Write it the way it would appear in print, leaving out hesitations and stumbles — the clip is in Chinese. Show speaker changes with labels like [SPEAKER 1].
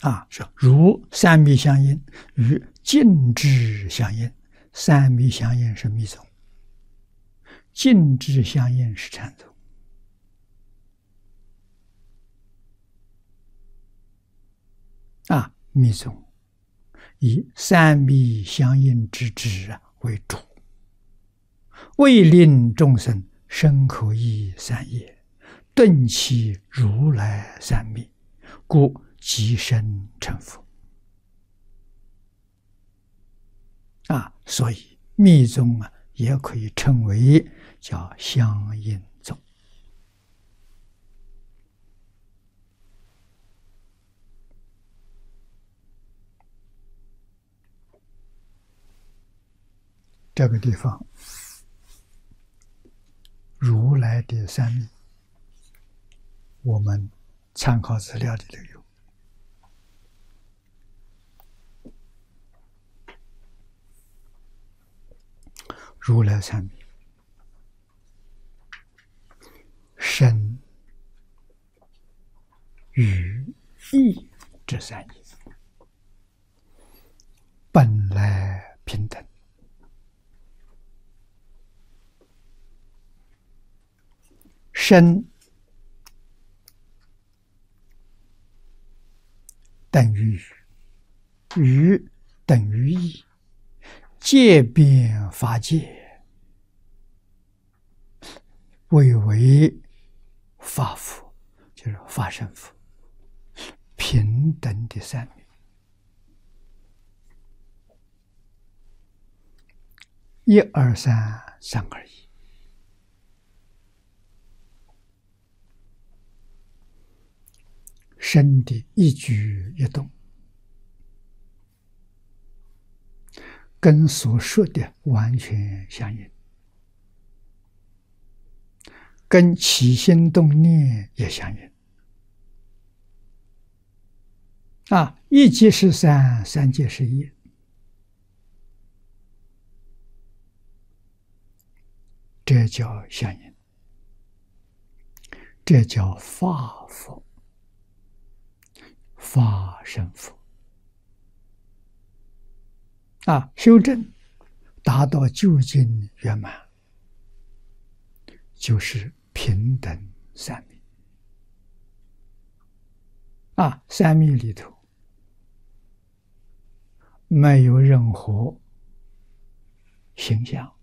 [SPEAKER 1] 说如三密相应与静止相应，三密相应是密宗，静止相应是禅宗。密宗以三密相应之止为主，为令众生身口意三业顿其如来三密，故即生成佛。所以密宗也可以称为叫相应宗。这个地方，如来的三密，我们参考资料里头有。如来三密，身、语、意这三业，本来平等。身等于语，语等于意，界边法界，谓为法佛，就是法身佛，平等的三密。一二三，三二一。身的一举一动，跟所说的完全相应，跟起心动念也相应。一即是三，三即是一，这叫相应，这叫法佛。法身佛修正达到究竟圆满，就是平等三密。三密里头没有任何形象，